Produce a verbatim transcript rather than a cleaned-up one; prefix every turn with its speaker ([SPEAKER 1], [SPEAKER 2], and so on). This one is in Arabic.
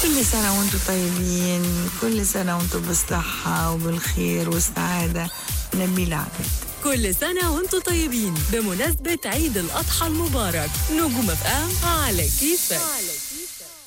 [SPEAKER 1] كل سنة وانتم طيبين، كل سنة وانتم بالصحة وبالخير والسعادة. نبيل عبد.
[SPEAKER 2] كل سنة وانتم طيبين بمناسبة عيد الأضحى المبارك. نجوم اف ام على كيفك.